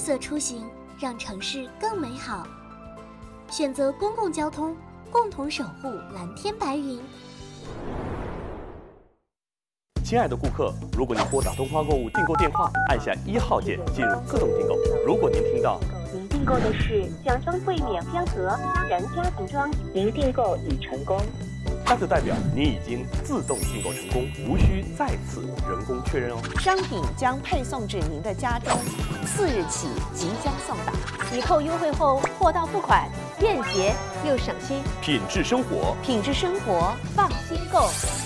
色出行，让城市更美好。选择公共交通，共同守护蓝天白云。 亲爱的顾客，如果您拨打东方购物订购电话，按下1号键进入自动订购。如果您听到您订购的是奖装柜免标盒人家瓶装，您订购已成功， 那就代表您已经自动订购成功，无需再次人工确认哦。 商品将配送至您的家中，4日起即将送达。 抵扣优惠后，货到付款，便捷又省心。 品质生活， 品质生活，放心购。